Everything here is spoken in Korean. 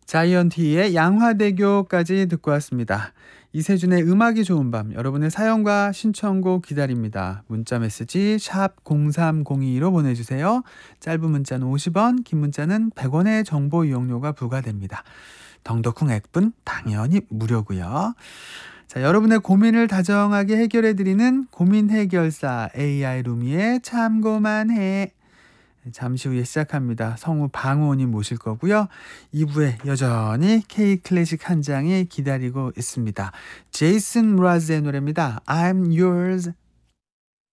자이언티의 양화대교까지 듣고 왔습니다. 이세준의 음악이 좋은 밤, 여러분의 사연과 신청곡 기다립니다. 문자 메시지 샵 0302로 보내주세요. 짧은 문자는 50원, 긴 문자는 100원의 정보 이용료가 부과됩니다. 덩덕쿵 앱은 당연히 무료고요. 자, 여러분의 고민을 다정하게 해결해드리는 고민 해결사 AI 루미의 참고만 해. 잠시 후에 시작합니다. 성우 방호님 모실 거고요. 2부에 여전히 K 클래식 한 장이 기다리고 있습니다. 제이슨 무라즈의 노래입니다. I'm yours.